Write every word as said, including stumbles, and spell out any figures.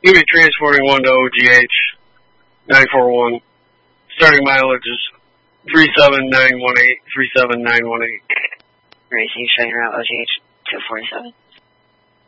You'll be transporting one to O G H nine four one. Starting mileage is three seven nine one eight, three seven nine one eight. Racing, showing route O G H two forty-seven.